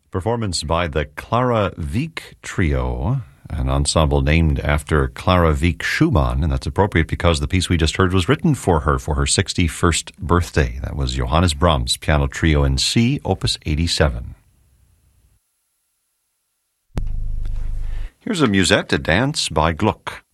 Performance by the Clara Wieck Trio, an ensemble named after Clara Wieck Schumann, and that's appropriate because the piece we just heard was written for her 61st birthday. That was Johannes Brahms, Piano Trio in C, Opus 87. Here's a musette, a dance by Gluck.